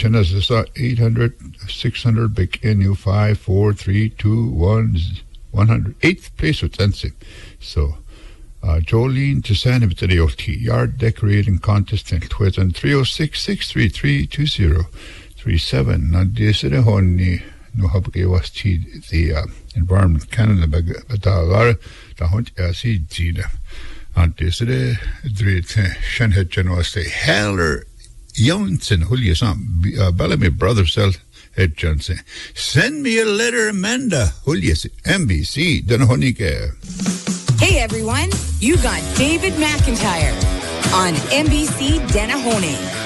Shinnas is 800 600 big NU 5 4 3 2 1 100 8th place with Ensign. So Jolene to San Oti yard decorating contest in Twizan 306-633-2037. Now this is honni no habke was the Environment Canada badalar the hunt asi jina. And this is the Shanhead General State Heller Johnson Huliasan Bellamy Brother Cell Ed Johnson. Send me a letter, Amanda Hulias NBC Denahonike. Hey everyone, you got David McIntyre on NBC Denahone.